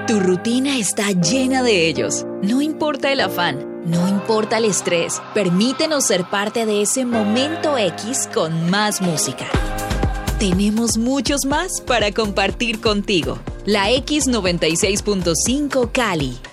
Tu rutina está llena de ellos. No importa el afán, no importa el estrés, permítenos ser parte de ese momento X con más música. Tenemos muchos más para compartir contigo. La X96.5 Cali.